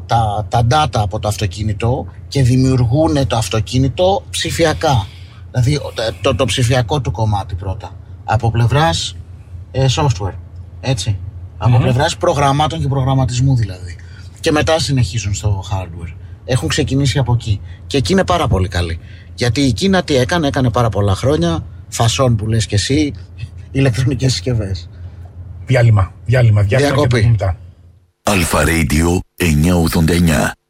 τα data από το αυτοκίνητο και δημιουργούν το αυτοκίνητο ψηφιακά. Δηλαδή το ψηφιακό του κομμάτι πρώτα. Από πλευράς software. Έτσι. Από πλευράς προγραμμάτων και προγραμματισμού δηλαδή. Και μετά συνεχίζουν στο hardware. Έχουν ξεκινήσει από εκεί. Και εκεί είναι πάρα πολύ καλή. Γιατί η Κίνα τι έκανε πάρα πολλά χρόνια. Φασόν που λες και εσύ, ηλεκτρονικές συσκευές. Διάλειμμα και μετά. Αλφα Radio 989.